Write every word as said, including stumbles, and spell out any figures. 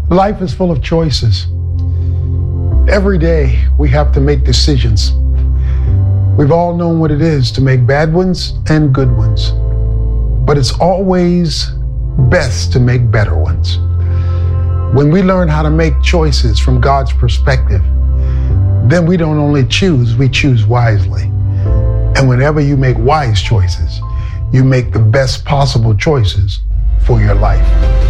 Life is full of choices. Every day we have to make decisions. We've all known what it is to make bad ones and good ones, but it's always best to make better ones. When we learn how to make choices from God's perspective, then we don't only choose, we choose wisely. And whenever you make wise choices, you make the best possible choices for your life.